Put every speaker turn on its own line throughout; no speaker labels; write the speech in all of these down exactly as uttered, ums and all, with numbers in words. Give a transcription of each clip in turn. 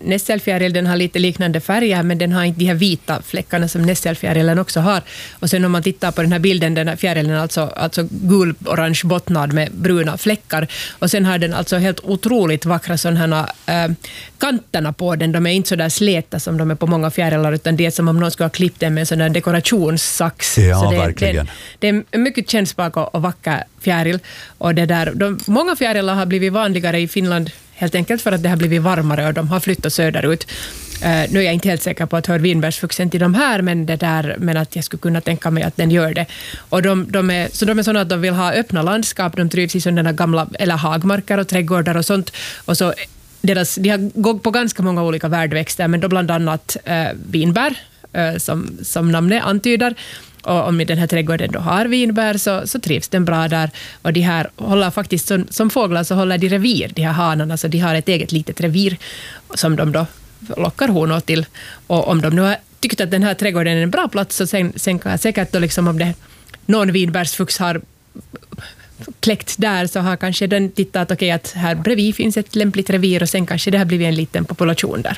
nässelfjäril, den har lite liknande färger, men den har inte de här vita fläckarna som nässelfjärilen också har. Och sen om man tittar på den här bilden, den här fjärilen är alltså, alltså gul-orange bottnad med bruna fläckar. Och sen har den alltså helt otroligt vackra sådana här äh, kanterna på den. De är inte så där släta som de är på många fjärilar, utan det är som om någon skulle ha klippt den med en sån där dekorationssax.
Ja,
så det,
verkligen.
Det, det är en mycket kännsprak och, och vacker fjäril. Och det där, de, många fjärilar har blivit vanligare i Finland helt enkelt för att det har blivit varmare och de har flyttat söderut. Uh, nu är jag inte helt säker på att hör vinbärsfuxen till de här, men, det där, men att jag skulle kunna tänka mig att den gör det. Och de, de är, så de är sådana att de vill ha öppna landskap, de trivs i sådana gamla eller hagmarker och trädgårdar och sånt. Och så deras, de har gått på ganska många olika värdväxter, men då bland annat uh, vinbär, uh, som, som namnet antyder. Och om den här trädgården då har vinbär så, så trivs den bra där. Och de här håller faktiskt, som, som fåglar så håller de revir, de här hanarna, så de har ett eget litet revir som de då lockar honor till. Och om de nu har tyckt att den här trädgården är en bra plats, så sen, sen kan jag säkert då liksom om det någon vinbärsfux har kläckt där, så har kanske den tittat att okej, att här bredvid finns ett lämpligt revir och sen kanske det har blivit en liten population där.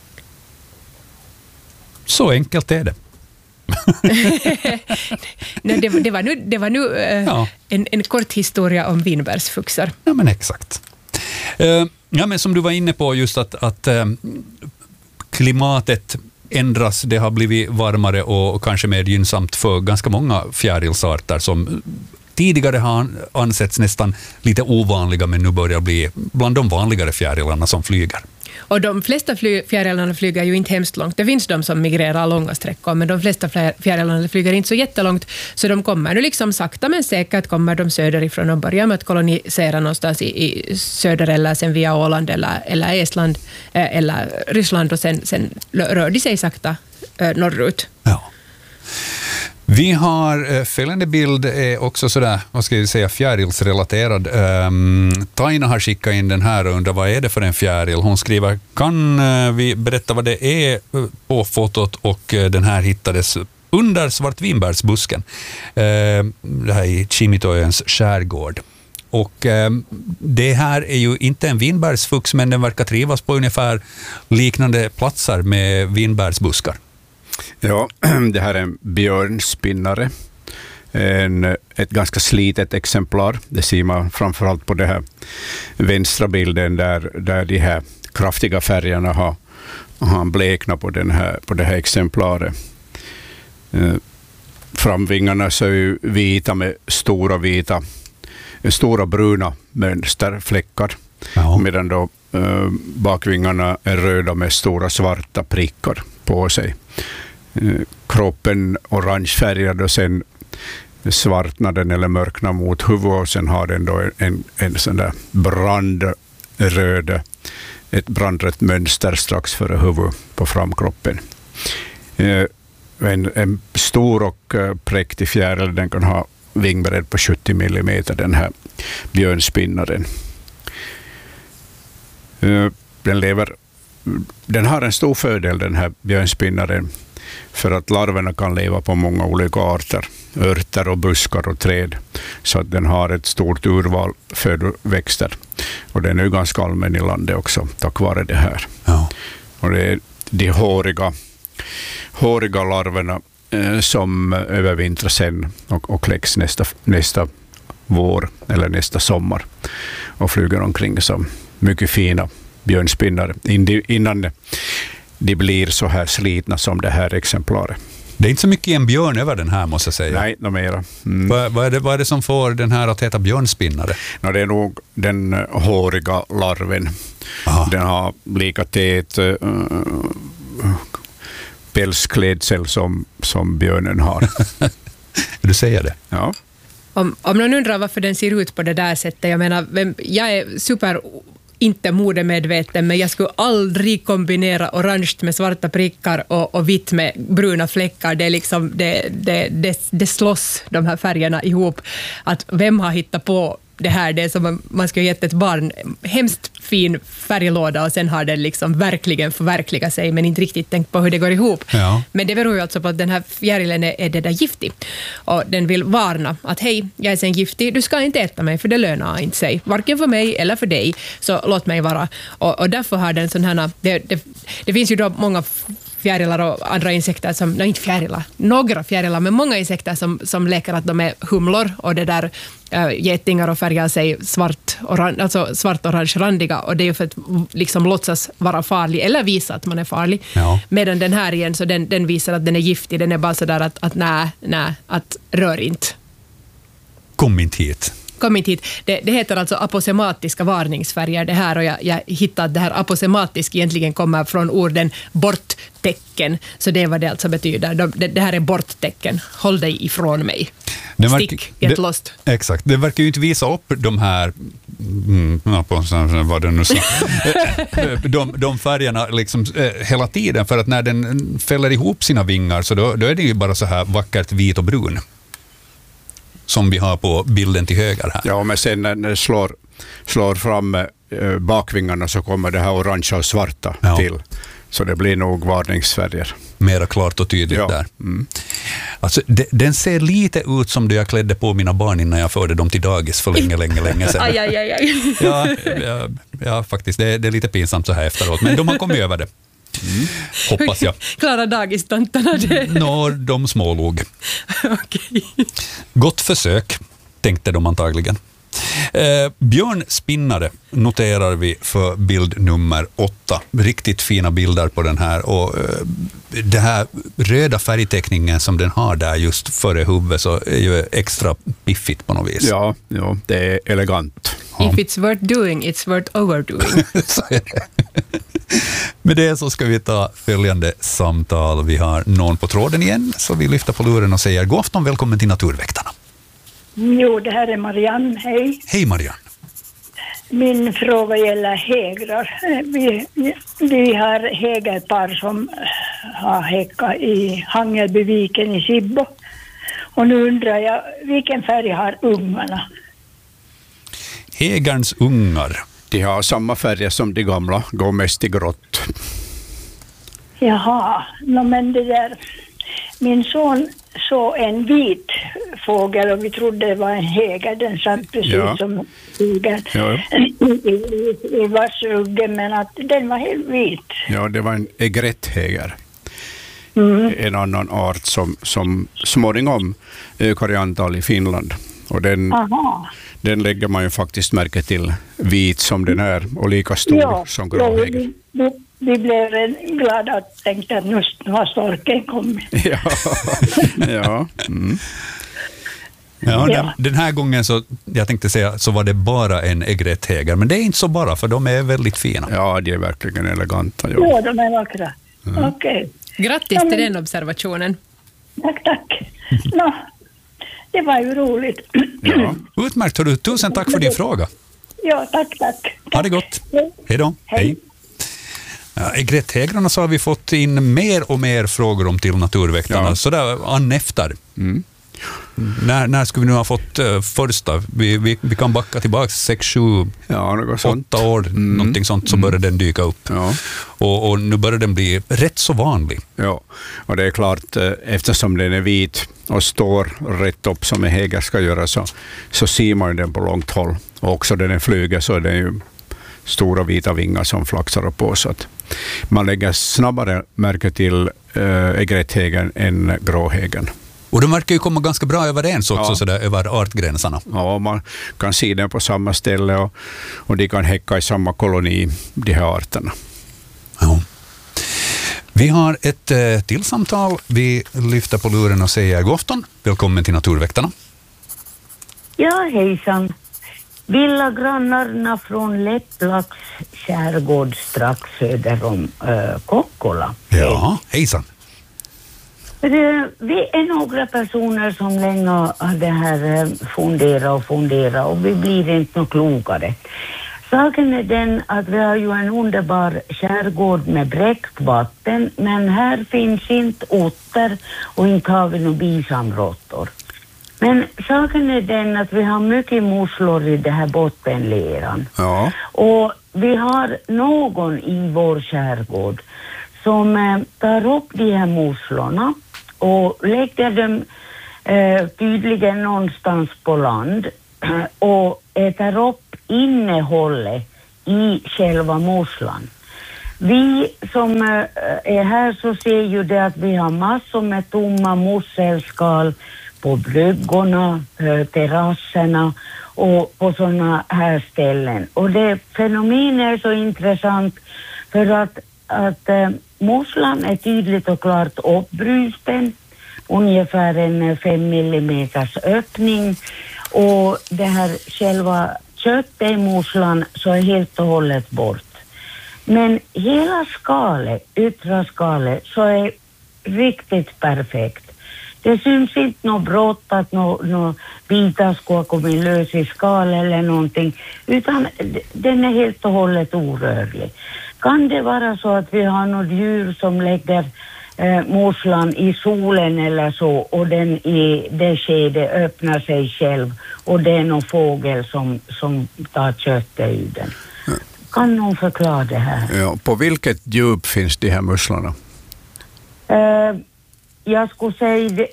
Så enkelt är det.
Nej, det, det var nu, det var nu äh, ja. en, en kort historia om vinbärsfuxar.
Ja, men exakt. Uh, ja, men som du var inne på, just att, att uh, klimatet ändras, det har blivit varmare och, och kanske mer gynnsamt för ganska många fjärilsarter som tidigare har ansetts nästan lite ovanliga, men nu börjar bli bland de vanligare fjärilarna som flyger. Och
de flesta fly, fjärilarna flyger ju inte hemskt långt. Det finns de som migrerar långa sträckor, men de flesta fjärilarna flyger inte så jättelångt, så de kommer nu liksom sakta men säkert kommer de söderifrån och börjar med att kolonisera någonstans i, i söder eller sen via Åland eller, eller Estland eh, eller Ryssland, och sen, sen rör de sig sakta eh, norrut.
Ja. Vi har eh, följande bild är också sådär, vad ska jag säga, fjärilsrelaterad. Um, Taina har skickat in den här och undrar vad är det för en fjäril. Hon skriver, kan uh, vi berätta vad det är på fotot, och uh, den här hittades under svartvinbärsbusken. Uh, det här i Kimitoöns skärgård. Och eh, det här är ju inte en vinbärsfux, men den verkar trivas på ungefär liknande platser med vinbärsbuskar.
Ja, det här är en björnspinnare. En, ett ganska slitet exemplar. Det ser man framförallt på den här vänstra bilden där, där de här kraftiga färgerna har, har bleknat på, den här, på det här exemplaret. Eh, framvingarna så är ju vita med stora vita, stora bruna mönsterfläckar. Ja. Medan då eh, bakvingarna är röda med stora svarta prickar på sig. Kroppen orangefärgad och sen svartnar den eller mörknar mot huvudet, och sen har den då en, en sån där brandröd, ett brandrött mönster strax före huvudet på framkroppen. En, en stor och präktig fjäril, den kan ha vingbredd på sjuttio millimeter, den här björnspinnaren. Den lever, den har en stor fördel, den här björnspinnaren, för att larverna kan leva på många olika arter, örter och buskar och träd, så att den har ett stort urval födoväxter. Och den är ju ganska allmän i landet också, tack vare det här. Ja. Och det är de håriga, håriga larverna eh, som övervintrar sen och, och kläcks nästa, nästa vår eller nästa sommar och flyger omkring som mycket fina björnspinnare innan de blir så här slitna som det här exemplaret.
Det är inte så mycket en björn över den här, måste jag säga.
Nej, något mera. Mm.
Vad, vad, är det, vad är det som får den här att heta björnspinnare?
No, det är nog den håriga larven. Aha. Den har lika tät uh, pälsklädsel som, som björnen har.
Du säger det?
Ja.
Om, om någon undrar varför den ser ut på det där sättet, jag menar, vem, jag är super inte modemedveten, men jag skulle aldrig kombinera orange med svarta prickar och, och vitt med bruna fläckar. Det är liksom, det, det, det, det slåss de här färgerna ihop. Att vem har hittat på det här, det är som om man ska ha gett ett barn hemskt fin färglåda och sen har den liksom verkligen förverkligat sig men inte riktigt tänkt på hur det går ihop.
Ja.
Men det beror ju alltså på att den här fjärilen är, är det där giftig. Och den vill varna att hej, jag är sen giftig, du ska inte äta mig för det lönar inte sig. Varken för mig eller för dig, så låt mig vara. Och, och därför har den sån här, det, det, det finns ju då många fjärilar och andra insekter som, nej inte fjärilar, några fjärilar, men många insekter som, som leker att de är humlor och det där äh, getingar och färgar sig svart, oran, alltså svart-orange-randiga och det är ju för att liksom låtsas vara farlig eller visa att man är farlig.
Ja.
Medan den här igen, så den, den visar att den är giftig, den är bara sådär att, att nej, nej, att rör inte.
Kom inte hit.
Kom inte hit. Det, det heter alltså aposematiska varningsfärger det här och jag, jag hittade att det här aposematisk egentligen kommer från orden borttecken. Så det är vad det alltså betyder. Det, det här är borttecken. Håll dig ifrån mig.
Det
Stick,
verkar,
get
det,
lost.
Exakt. Det verkar ju inte visa upp de här mm, vad det nu så, de, de färgerna liksom, eh, hela tiden för att när den fäller ihop sina vingar så då, då är det ju bara så här vackert vit och brun. Som vi har på bilden till höger här.
Ja, men sen när det slår, slår fram eh, bakvingarna så kommer det här orangea och svarta
ja.
till. Så det blir nog varningsfärger.
Mera klart och tydligt
ja.
där.
Mm.
Alltså, de, den ser lite ut som det jag klädde på mina barn innan jag förde dem till dagis för länge, länge, länge sedan.
Aj, aj, aj, aj.
Ja, ja, ja, faktiskt. Det, det är lite pinsamt så här efteråt, men de har kommit över det. Mm. Hoppas jag.
Klara dagistantarna det.
Nå, de smålog.
Okej.
Gott försök, tänkte de antagligen. Eh, björnspinnare noterar vi för bild nummer åtta. Riktigt fina bilder på den här. Och eh, det här röda färgteckningen som den har där just före huvudet så är ju extra piffigt på något vis.
Ja, ja det är elegant.
Ja.
If it's worth doing, it's worth overdoing.
Så är det. Med det så ska vi ta följande samtal. Vi har någon på tråden igen, så vi lyfter på luren och säger god afton, välkommen till Naturväktarna.
Jo, det här är Marianne, hej.
Hej Marianne.
Min fråga gäller hägrar. Vi, vi har hägerpar som har häckat i Hangelbyviken i Sibbo. Och nu undrar jag, vilken färg har ungarna?
Hägerns ungar.
De har samma färger som de gamla, går mest i grått.
Jaha, no, men det där... Min son såg en vit fågel och vi trodde det var en häger. Den satt precis
ja.
som fågeln
ja.
i, i, i vassruggen, men att den var helt vit.
Ja, det var en egretthäger.
Mm.
En annan art som, som småningom ökar i antal i Finland. Och den, den lägger man ju faktiskt märke till, vit som den är och lika stor
ja,
som gråhäger.
Vi, vi, vi blev glada och tänkte att nu har storken kommit.
ja, ja. Mm.
Ja, den, den här gången så, jag tänkte säga, så var det bara en egretthäger, men det är inte så bara, för de är väldigt fina.
Ja, de är verkligen eleganta. Ja,
ja de är vackra. Mm. Okej. Okay.
Grattis ja, men, till den observationen.
Tack, tack. No, det var ju roligt.
Ja. Utmärkt, hördu. Tusen tack för din fråga.
Ja, tack, tack. tack.
Ha det gott. Hej då.
Hej.
Hej. Ja, egretthägrarna så har vi fått in mer och mer frågor om till Naturväktarna. Ja. Så där an efter. Mm. När, när skulle vi nu ha fått uh, första? Vi, vi, vi kan backa tillbaka sex, sju,
ja,
åtta år, mm. någonting sånt, så började den dyka upp.
Ja.
Och, och nu börjar den bli rätt så vanlig.
Ja, och det är klart, eftersom den är vit och står rätt upp som en häger ska göra, så, så ser man den på långt håll. Och också när den flyger så är det ju stora vita vingar som flaxar på, så att man lägger snabbare märke till äh, egretthägern än gråhägern.
Och de verkar ju komma ganska bra överens också,
ja.
sådär, över artgränserna.
Ja, man kan se den på samma ställe och, och de kan häcka i samma koloni, de här arterna.
Ja. Vi har ett eh, till samtal. Vi lyfter på luren och säger god afton. Välkommen till Naturväktarna.
Ja, hejsan. Villaggrannarna från Läpplax skärgård strax söder om äh, Kokkola.
Ja, hejsan.
Vi är några personer som länge har det här fundera och fundera och vi blir inte något klokare. Saken är den att vi har ju en underbar skärgård med bräckt vatten, men här finns inte otter och inte har vi några bisamråttor. Men saken är den att vi har mycket musslor i det här bottenleran.
Ja.
Och vi har någon i vår skärgård som eh, tar upp de här musslorna och lägger dem eh, tydligen någonstans på land och äter upp innehållet i själva musslan. Vi som äh, är här så ser ju det att vi har massor med tomma musselskal på bryggorna, äh, terrasserna och på sådana här ställen. Och det fenomenet är så intressant för att, att äh, musslan är tydligt och klart uppbrusten, ungefär en fem millimeters öppning, och det här själva köttet i musslan så är helt och hållet bort. Men hela skalet, yttre skalet, så är riktigt perfekt. Det syns inte något brott att några no bitar ska komma lös i skal eller någonting, utan den är helt och hållet orörlig. Kan det vara så att vi har något djur som lägger eh, musslan i solen eller så, och den i det skedet öppnar sig själv och det är någon fågel som, som tar köttet ur den? Kan någon förklara det här?
Ja, på vilket djup finns de här musslorna?
Uh, jag skulle säga det,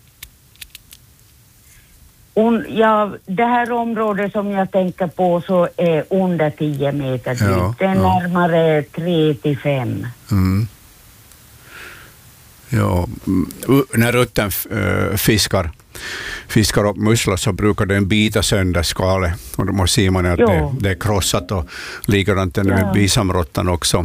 un, ja, det här området som jag tänker på så är under tio meter djupt.
Ja,
det är
ja.
närmare tre till fem.
Mm. Ja, när rutten äh, fiskar fiskar upp musslor så brukar den bita sönder skalet, och då ser man att det, det är krossat, och likadant är det med bisamrottan också.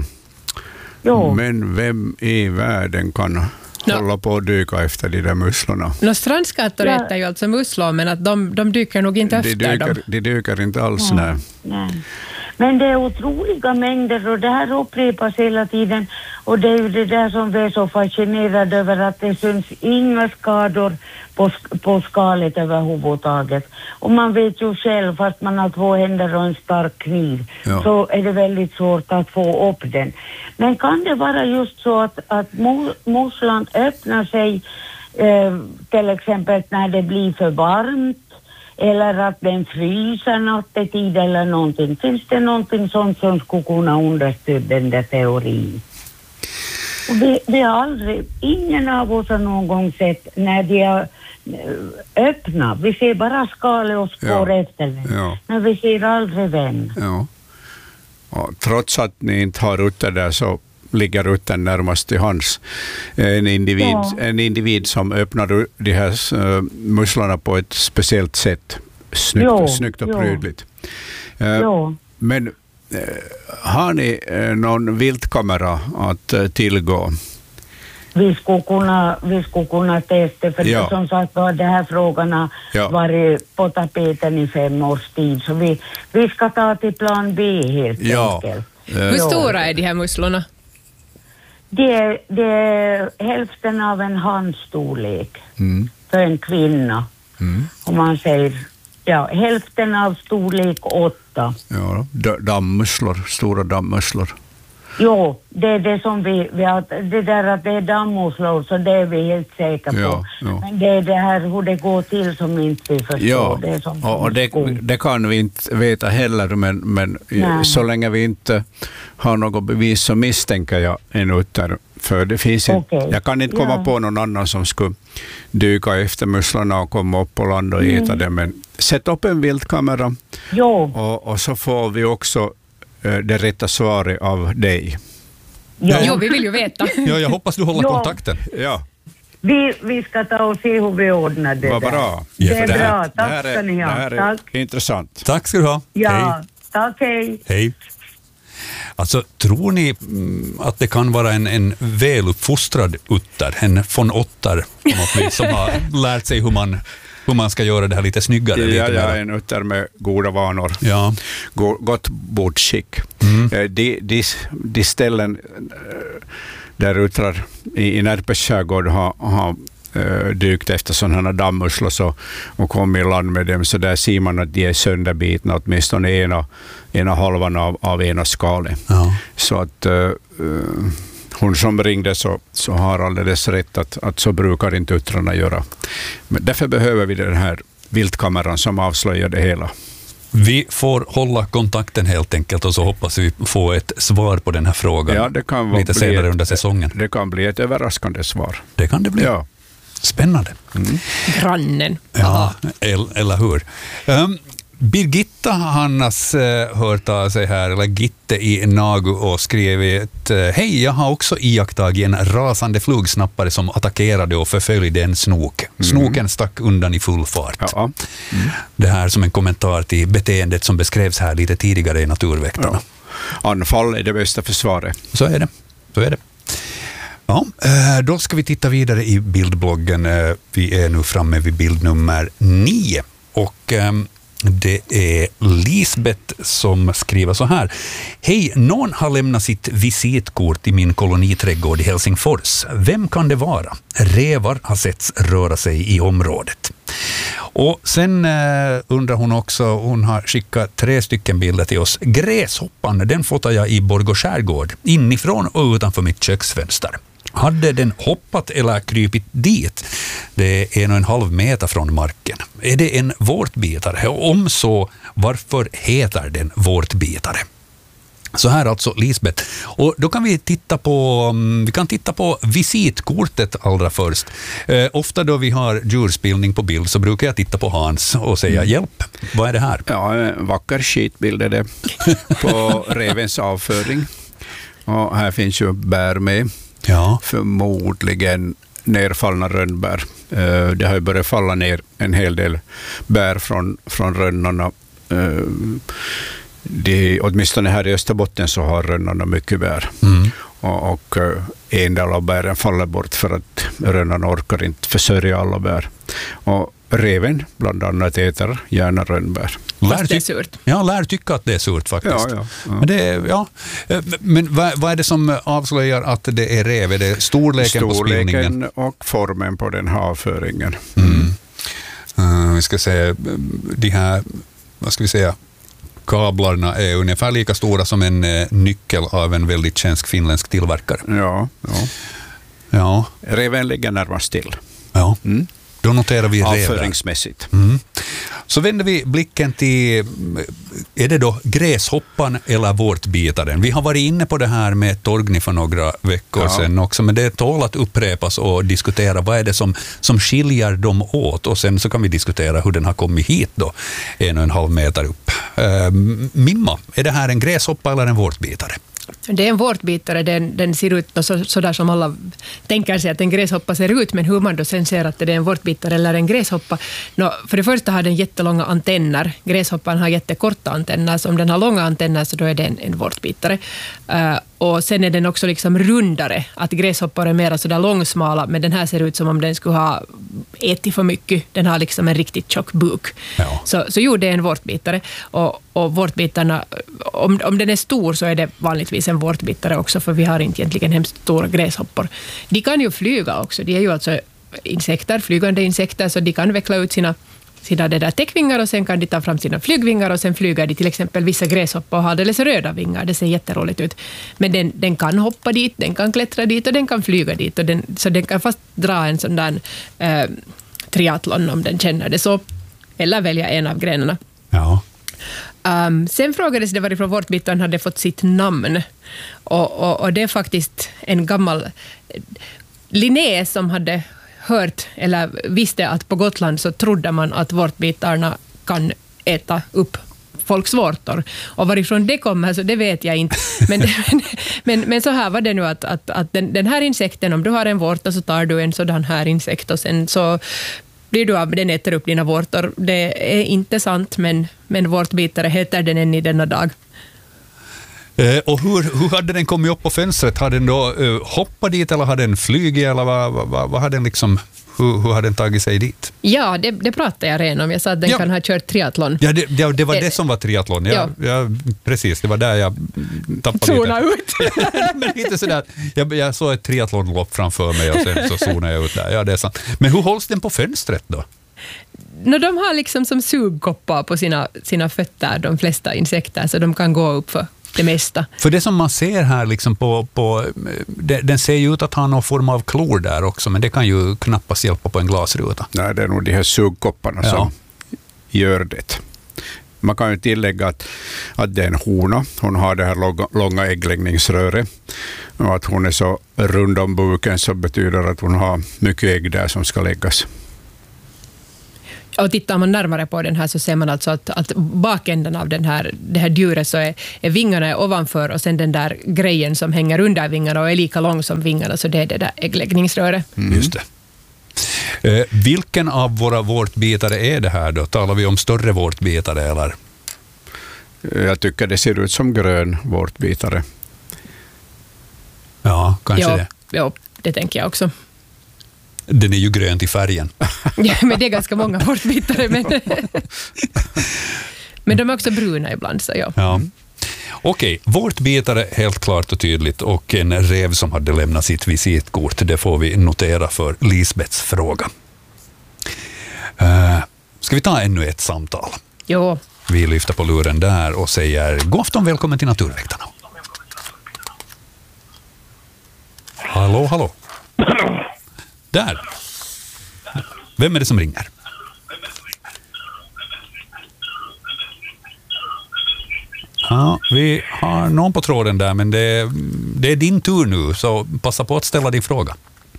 Jo. Men vem i världen kan no. hålla på att dyka efter de där musslorna?
No, strandskator ja. äter ju alltså musslor, men att de, de dyker nog inte
de
efter
dyker,
dem.
De dyker inte alls, nej.
nej. Men det är otroliga mängder, och det här upprepas hela tiden, och det är ju det där som vi är så fascinerade över, att det syns inga skador på, på skalet överhuvudtaget. Och man vet ju själv, fast man har två händer och en stark kniv, ja. så är det väldigt svårt att få upp den. Men kan det vara just så att, att musslan öppnar sig eh, till exempel när det blir för varmt, eller att den fryser nattetid eller någonting? Finns det någonting sånt som skulle kunna understödja den där teorin? Och vi, vi har aldrig, ingen av oss har någon gång sett när de är öppna. Vi ser bara skalet och spår ja. efter den. Ja. Men vi ser aldrig vem.
Ja. Ja, trots att ni inte har rutter där så ligger rutten närmast till hands. En individ, ja. en individ som öppnar de här uh, musslorna på ett speciellt sätt. Snyggt, jo, snyggt och jo. prydligt. Uh, men uh, har ni uh, någon viltkamera att uh, tillgå?
Vi skulle kunna, vi skulle kunna testa, för ja. som sagt var det här frågan har ja. varit på tapeten i fem års tid, så vi, vi ska ta till plan B helt
ja.
enkelt.
Uh, Hur stora är de här musslorna?
Det är, det är hälften av en handstorlek mm. för en kvinna. Mm. Om man säger, ja, hälften av storlek åtta.
Ja, dammmusslor, stora dammmusslor.
Jo, det är det som vi, vi har, det där att det är dammmusslor, så det är vi helt säkra på.
Ja, ja.
Men det är det här hur det går till som inte vi förstår.
Ja,
det är som
och det, det kan vi inte veta heller, men, men så länge vi inte har något bevis så misstänker jag en utter. För det finns okay. inte, jag kan inte komma ja. på någon annan som skulle dyka efter musslorna och komma upp på land och äta mm. dem. Men sätt upp en viltkamera och, och så får vi också uh, det rätta svaret av dig.
Ja. Jo, vi vill ju veta.
Ja, jag hoppas du håller ja. kontakten.
Ja.
Vi, vi ska ta och se hur vi ordnar det.
Vad bra.
Det är
det här,
bra, tack
det
ska ni ha.
Det här är
tack.
intressant.
Tack ska du ha.
Ja,
hej.
tack, hej.
Hej. Alltså, tror ni att det kan vara en, en väluppfostrad utter, en von Otter på något vis, som har lärt sig hur man, hur man ska göra det här lite snyggare?
Ja,
lite
ja, en utter med goda vanor.
Ja.
Gott bordsskick.
Mm.
De, de, de ställen där uttrar i, i Närpes skärgård har, har uh, dykt efter sådana dammmusslor så, och kommit i land med dem, så där ser man att de är sönderbitna, åtminstone ena, ena halvan av, av ena skalet.
Ja.
Så att uh, hon som ringde så, så har alldeles rätt att, att så brukar inte uttrarna göra. Men därför behöver vi den här viltkameran som avslöjar det hela.
Vi får hålla kontakten helt enkelt och så hoppas vi få ett svar på den här frågan
ja, det kan
lite senare ett, under säsongen.
Det kan bli ett överraskande svar.
Det kan det bli.
Ja.
Spännande.
Mm.
Grannen.
Ja, eller hur. Um, Birgitta Hannas uh, hört av sig här, eller Gitte i Nagu, och skrivit uh, hej, jag har också iakttagit en rasande flugsnappare som attackerade och förföljde en snok. Mm. Snoken stack undan i full fart.
Ja. Mm.
Det här som en kommentar till beteendet som beskrevs här lite tidigare i Naturväktarna.
Ja. Anfall är det bästa försvaret.
Så är det. Så är det. Ja, då ska vi titta vidare i bildbloggen. Vi är nu framme vid bild nummer nio. Och det är Lisbeth som skriver så här. Hej, någon har lämnat sitt visitkort i min koloniträdgård i Helsingfors. Vem kan det vara? Rävar har setts röra sig i området. Och sen eh, undrar hon också, hon har skickat tre stycken bilder till oss. Gräshoppan, den fotar jag i Borgå skärgård, inifrån och utanför mitt köksfönster. Hade den hoppat eller krypit dit? Det är en och en halv meter från marken. Är det en vårtbitare? Om så, varför heter den vårtbitare? Så här alltså Lisbeth. Och då kan vi titta på vi kan titta på visitkortet allra först. Eh, ofta då vi har djurspillning på bild så brukar jag titta på Hans och säga mm. hjälp. Vad är det här?
Ja, en vacker skitbild är det på revens avföring. Och här finns ju bär med.
Ja.
Förmodligen nerfallna rönnbär. Eh, det har ju börjat falla ner en hel del bär från, från rönnorna. Eh, Det, åtminstone här i Österbotten så har rönnarna mycket bär. Mm. Och, och en del av bären faller bort för att rönnarna orkar inte försörja alla bär. Och reven bland annat äter gärna rönnbär.
Lär det är surt.
Ja, lär tycka att det är surt faktiskt.
Ja, ja, ja.
Men, det är, ja. Men vad, vad är det som avslöjar att det är rev? Är det storleken, storleken på spillningen?
Storleken och formen på den här avföringen.
Mm. Uh, vi ska säga, de här, vad ska vi säga, kablarna är ungefär lika stora som en eh, nyckel av en väldigt känd finländsk tillverkare.
Ja, ja.
Ja.
Reven ligger närmast till.
Ja. Mm. Då noterar vi reven.
Avföringsmässigt.
Mm. Så vänder vi blicken till, är det då gräshoppan eller vårtbitaren? Vi har varit inne på det här med Torgny för några veckor ja. sedan också, men det tål att upprepas och diskutera vad är det som, som skiljer dem åt, och sen så kan vi diskutera hur den har kommit hit då, en och en halv meter upp. Uh, Mimma, är det här en gräshoppa eller en vårtbitare?
Det är en vårtbitare, den, den ser ut så, så där som alla tänker sig att en gräshoppa ser ut, men hur man då sen ser att det är en vårtbitare eller en gräshoppa. No, för det första har den jättelånga antenner. Gräshoppan har jättekorta antenner, så om den har långa antenner så då är det en, en vårtbitare. Uh, och sen är den också liksom rundare, att gräshoppar är mer så där långsmala, men den här ser ut som om den skulle ha ätit för mycket. Den har liksom en riktigt tjock buk. Ja. Så, så jo, det är en vårtbitare. Och, och vårtbitarna, om, om den är stor så är det vanligtvis en vårtbitare också, för vi har inte egentligen hemskt stora gräshoppor. De kan ju flyga också. De är ju alltså insekter, flygande insekter, så de kan veckla ut sina sina det där täckvingar och sen kan de ta fram sina flygvingar och sen flyger de till exempel vissa gräshoppor och har alldeles röda vingar. Det ser jätteroligt ut. Men den, den kan hoppa dit, den kan klättra dit och den kan flyga dit. Och den, så den kan fast dra en sån där eh, triathlon om den känner det så. Eller välja en av grenarna.
Ja.
Um, sen frågades det varifrån vårtbitaren hade fått sitt namn. Och, och, och det är faktiskt en gammal Linné som hade hört eller visste att på Gotland så trodde man att vårtbitarna kan äta upp folks vårtor. Och varifrån det kommer så det vet jag inte. Men, men, men, men så här var det nu att, att, att den, den här insekten, om du har en vårta så tar du en sådan här insekt och sen så blir du av, den äter upp dina vårtor. Det är inte sant, men, men vårtbitare heter den än i denna dag.
Eh, och hur, hur hade den kommit upp på fönstret? Hade den då eh, hoppat dit eller hade den flugit eller vad, vad, vad hade den liksom, hur, hur hade den tagit sig dit?
Ja, det, det pratade jag redan om. Jag sa att den ja. kan ha kört triathlon.
Ja, det, det, det var det, det som var triathlon. Ja, ja. Ja, precis, det var där jag tappade
Zona
lite.
ut.
Men lite sådär, jag, jag såg ett triathlonlopp framför mig och sen så zonade jag ut där. Ja, det är sant. Men hur hålls den på fönstret då?
No, de har liksom som sugkoppar på sina, sina fötter, de flesta insekter, så de kan gå upp för det mesta.
För det som man ser här liksom på, på det, den ser ju ut att ha någon form av klor där också, men det kan ju knappast hjälpa på en glasruta.
Nej, det är nog de här sugkopparna
Ja.
som gör det. Man kan ju tillägga att, att det är en hona. Hon har det här långa, långa äggläggningsröret. Och att hon är så rund om buken så betyder att hon har mycket ägg där som ska läggas.
Och tittar man närmare på den här så ser man alltså att, att bakänden av den här, det här djuret så är, är vingarna är ovanför och sen den där grejen som hänger under vingarna och är lika lång som vingarna, så det är det där äggläggningsröret.
Mm. Just det. Eh, vilken av våra vårtbitare är det här då? Talar vi om större vårtbitare eller?
Jag tycker det ser ut som grön vårtbitare.
Ja, kanske
Ja,
det.
ja, det tänker jag också.
Den är ju grön till färgen.
Ja, men det är ganska många vårtbitare. Men, men de är också bruna ibland, så ja.
Ja. Okej, vårtbitare helt klart och tydligt, och en räv som hade lämnat sitt visitkort, det får vi notera för Lisbets fråga. Uh, ska vi ta ännu ett samtal?
Jo.
Vi lyfter på luren där och säger god afton, välkommen till Naturväktarna. Hallå, hallå. Där. Vem är det som ringer? Ja, vi har någon på tråden där, men det, det är din tur nu, så passa på att ställa din fråga.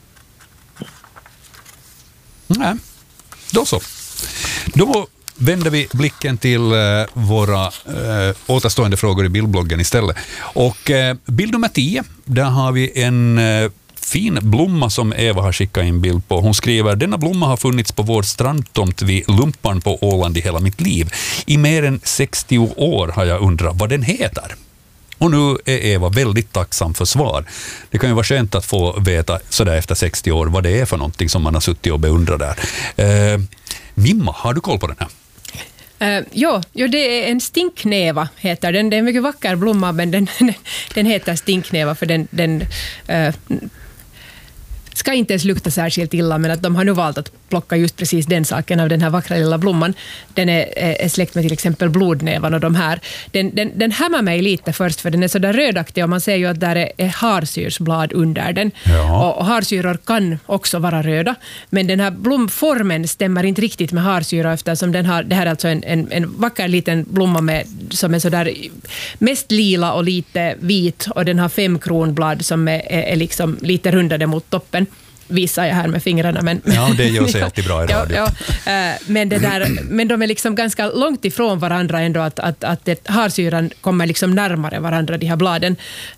Nej, då så. Då vänder vi blicken till eh, våra eh, återstående frågor i bildbloggen istället. Och eh, bild nummer tio, där har vi en eh, fin blomma som Eva har skickat in bild på. Hon skriver, denna blomma har funnits på vår strandtomt vid Lumpan på Åland i hela mitt liv. I mer än sextio år har jag undrat vad den heter. Och nu är Eva väldigt tacksam för svar. Det kan ju vara skönt att få veta sådär efter sextio år vad det är för någonting som man har suttit och beundrat där. Eh, Mimma, har du koll på den här?
Uh, jo, jo, det är en stinknäva heter den. Det är en mycket vacker blomma, men den, den heter stinknäva för den, den uh, ska inte ens lukta särskilt illa, men att de har nu valt att plocka just precis den saken av den här vackra lilla blomman. Den är, är släkt med till exempel blodnävan och de här. Den, den, den hämmar mig lite först, för den är så där rödaktig och man ser ju att där är, är harsyrsblad under den.
Ja.
Och, och harsyror kan också vara röda, men den här blomformen stämmer inte riktigt med harsyra, eftersom den har, det här är alltså en, en, en vacker liten blomma med, som är så där mest lila och lite vit, och den har fem kronblad som är, är, är liksom lite rundade mot toppen. Visar jag här med fingrarna. Men,
Ja, det gör sig alltid bra i radio.
ja, ja, men, det där, men de är liksom ganska långt ifrån varandra ändå, att, att, att det, harsyran kommer liksom närmare varandra, de här bladen.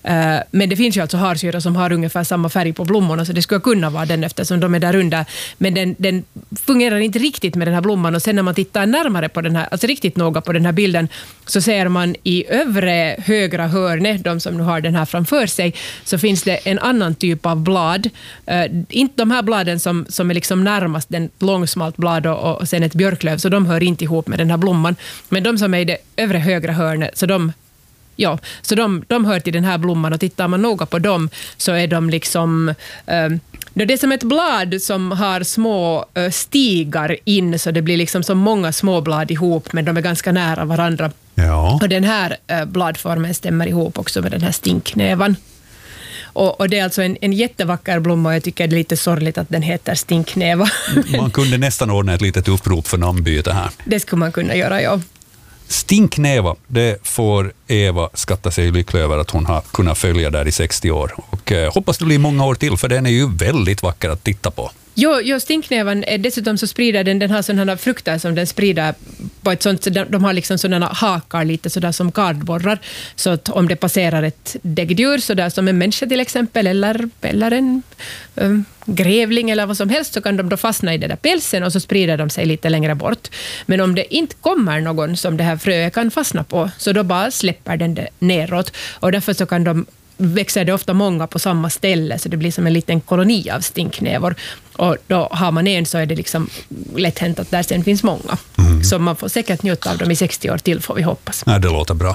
Men det finns ju alltså harsyra som har ungefär samma färg på blommorna, så det skulle kunna vara den eftersom de är där under. Men den, den fungerar inte riktigt med den här blomman, och sen när man tittar närmare på den här, alltså riktigt noga på den här bilden, så ser man i övre högra hörnet, de som nu har den här framför sig, så finns det en annan typ av blad. Inte de här bladen som, som är liksom närmast den långsmalt blad och, och sen ett björklöv, så de hör inte ihop med den här blomman. Men de som är i det övre högra hörnet, så de, ja, så de, de hör till den här blomman, och tittar man noga på dem så är de liksom... Eh, det är som ett blad som har små eh, stigar in, så det blir liksom som många små blad ihop, men de är ganska nära varandra.
Ja.
Och den här eh, bladformen stämmer ihop också med den här stinknävan. Och, och det är alltså en, en jättevacker blomma, och jag tycker det är lite sorgligt att den heter stinknäva.
Man kunde nästan ordna ett litet upprop för namnbyte här.
Det skulle man kunna göra, ja.
Stinknäva, det får Eva skatta sig lycklig över att hon har kunnat följa där i sextio år. Och eh, hoppas det blir många år till, för den är ju väldigt vacker att titta på.
Jo, jo, stinknävan, är dessutom så sprider den, den har sådana frukter som den sprider på ett sånt, så de, de har liksom sådana hakar lite sådär som kardborrar, så att om det passerar ett däggdjur sådär som en människa till exempel, eller, eller en um, grävling eller vad som helst, så kan de då fastna i den där pälsen, och så sprider de sig lite längre bort. Men om det inte kommer någon som det här fröet kan fastna på, så då bara släpper den det neråt, och därför så kan de växer det ofta många på samma ställe, så det blir som en liten koloni av stinknävor. Och då har man en, så är det liksom lätt hänt att där sen finns många. Mm. Så man får säkert njuta av dem i sextio år till, får vi hoppas.
Ja, det låter bra.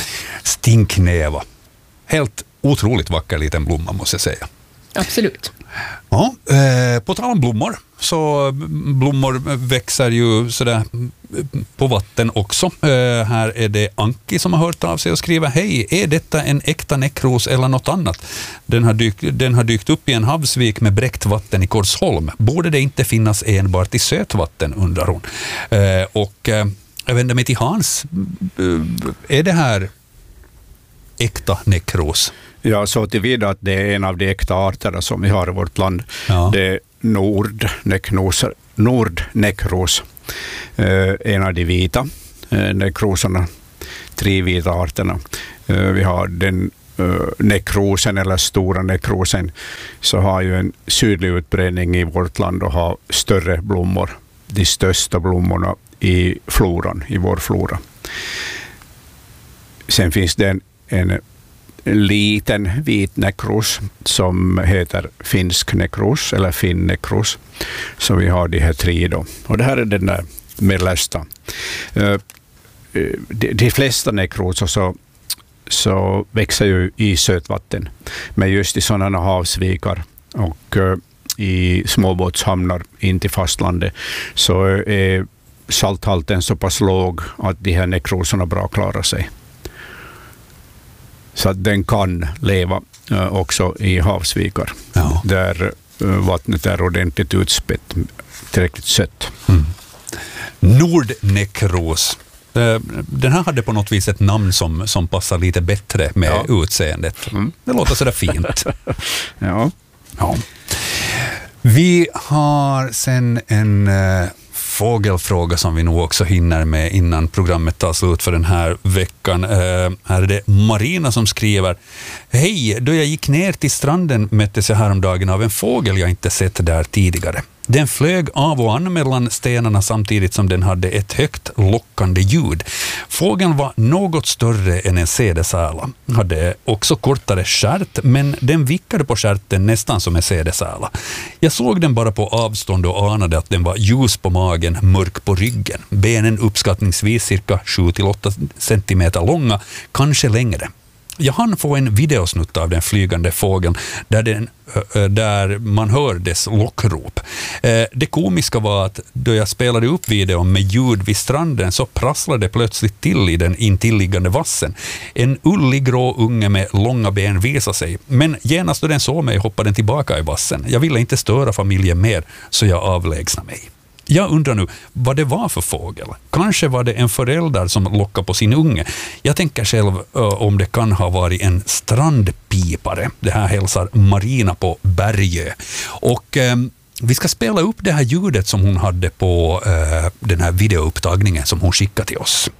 Stinknäva. Helt otroligt vacker liten blomma, måste jag säga.
Absolut.
Ja, eh, på tal om blommor så blommor växer ju sådär på vatten också. Uh, här är det Anki som har hört av sig och skriver: hej, är detta en äkta näckros eller något annat? Den har, dykt, den har dykt upp i en havsvik med bräckt vatten i Korsholm. Borde det inte finnas enbart i sötvatten, undrar hon. Uh, och uh, jag vänder mig till Hans. Uh, är det här äkta näckros?
Ja, så tillvida att det är en av de äkta arterna som vi har i vårt land. Ja. Det är nordnäckros, nordnäckros, eh, en av de vita eh, näckrosorna, tre vita arterna. Eh, vi har den eh, näckrosen eller stora näckrosen, så har ju en sydlig utbredning i vårt land och har större blommor, de största blommorna i floran, i vår flora. Sen finns det en, en liten vit näckros som heter finsk näckros eller finnäckros. Så vi har de här tre då. Och det här är den där mellersta. De, de flesta näckrosor så, så växer ju i sötvatten. Men just i sådana havsvikar och i småbåtshamnar in till fastlandet så är salthalten så pass låg att de här näckrosorna bra klarar sig. Så att den kan leva uh, också i havsvikar, ja. Där uh, vattnet är ordentligt utspätt, tillräckligt sött.
Mm. Nordnäckros. Uh, den här hade på något vis ett namn som, som passar lite bättre med ja. utseendet. Mm. Det låter sådär fint.
ja.
ja. Vi har sen en... Uh, fågelfråga som vi nog också hinner med innan programmet tar slut för den här veckan. Uh, här är det Marina som skriver: hej, då jag gick ner till stranden möttes jag häromdagen av en fågel jag inte sett där tidigare. Den flög av och an mellan stenarna samtidigt som den hade ett högt lockande ljud. Fågeln var något större än en sädesärla. Hade också kortare stjärt, men den vickade på stjärten nästan som en sädesärla. Jag såg den bara på avstånd och anade att den var ljus på magen, mörk på ryggen. Benen uppskattningsvis cirka sju till åtta centimeter långa, kanske längre. Jag hann få en videosnutt av den flygande fågeln där, den, där man hör dess lockrop. Det komiska var att då jag spelade upp videon med ljud vid stranden så prasslade det plötsligt till i den intilliggande vassen. En ullig grå unge med långa ben visade sig, men genast då den såg mig hoppade den tillbaka i vassen. Jag ville inte störa familjen mer, så jag avlägsnade mig. Jag undrar nu vad det var för fågel. Kanske var det en förälder som lockade på sin unge. Jag tänker själv uh, om det kan ha varit en strandpipare. Det här hälsar Marina på Bergö. Och um, vi ska spela upp det här ljudet som hon hade på uh, den här videoupptagningen som hon skickade till oss.